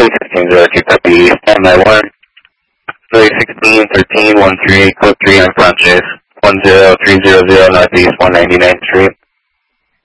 11602, copy. Stand by 1. 161313, code 3 on Francis, 10300 Northeast 199th Street.